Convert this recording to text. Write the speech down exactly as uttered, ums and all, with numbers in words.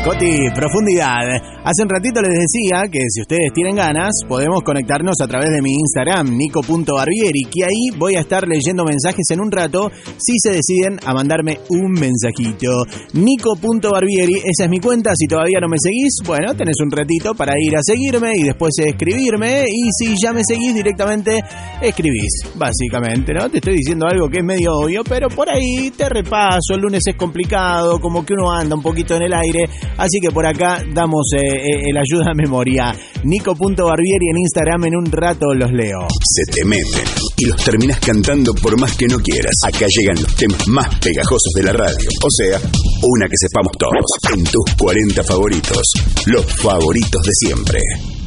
Coti, profundidad. Hace un ratito les decía que si ustedes tienen ganas, podemos conectarnos a través de mi Instagram, nico punto barbieri, que ahí voy a estar leyendo mensajes en un rato si se deciden a mandarme un mensajito. nico punto barbieri, esa es mi cuenta. Si todavía no me seguís, bueno, tenés un ratito para ir a seguirme y después escribirme. Y si ya me seguís directamente, escribís, básicamente, ¿no? Te estoy diciendo algo que es medio obvio, pero por ahí te repaso. El lunes es complicado, como que uno anda un poquito en el aire. Así que por acá damos eh, el ayuda a memoria. nico punto barbieri en Instagram, en un rato los leo. Se te meten y los terminás cantando por más que no quieras. Acá llegan los temas más pegajosos de la radio. O sea, una que sepamos todos. En tus cuarenta favoritos. Los favoritos de siempre.